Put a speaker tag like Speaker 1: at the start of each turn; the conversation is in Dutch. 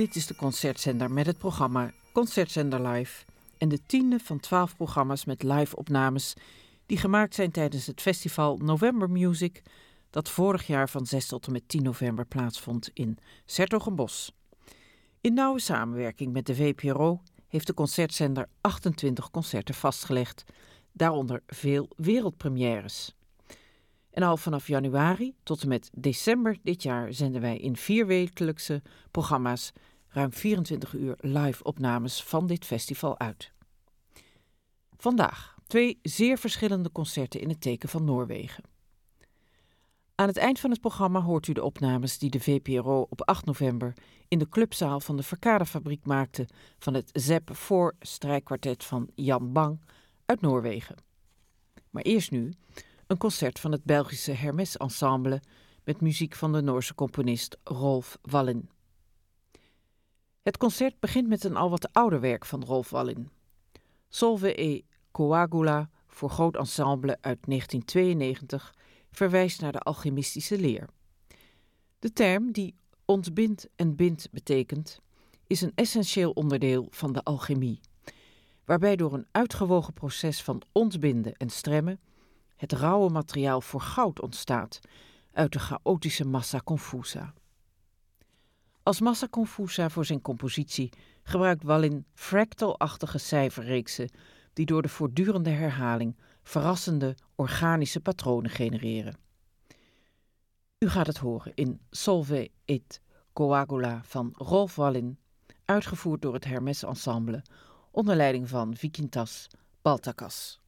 Speaker 1: Dit is de Concertzender met het programma Concertzender Live en de 10e van 12 programma's met live-opnames die gemaakt zijn tijdens het festival November Music dat vorig jaar van 6 tot en met 10 november plaatsvond in 's-Hertogenbosch. In nauwe samenwerking met de VPRO heeft de Concertzender 28 concerten vastgelegd, daaronder veel wereldpremières. En al vanaf januari tot en met december dit jaar zenden wij in 4-wekelijkse programma's ruim 24 uur live-opnames van dit festival uit. Vandaag 2 zeer verschillende concerten in het teken van Noorwegen. Aan het eind van het programma hoort u de opnames die de VPRO op 8 november in de clubzaal van de Verkadefabriek maakte van het ZEP-4 strijkkwartet van Jan Bang uit Noorwegen. Maar eerst nu een concert van het Belgische Hermes Ensemble met muziek van de Noorse componist Rolf Wallin. Het concert begint met een al wat ouder werk van Rolf Wallin. Solve e Coagula voor groot ensemble uit 1992 verwijst naar de alchemistische leer. De term die ontbindt en bindt betekent, is een essentieel onderdeel van de alchemie, waarbij door een uitgewogen proces van ontbinden en stremmen het rauwe materiaal voor goud ontstaat uit de chaotische massa confusa. Als massa confusa voor zijn compositie gebruikt Wallin fractalachtige cijferreeksen die door de voortdurende herhaling verrassende organische patronen genereren. U gaat het horen in Solve et Coagula van Rolf Wallin, uitgevoerd door het Hermes Ensemble onder leiding van Vykintas Baltakas.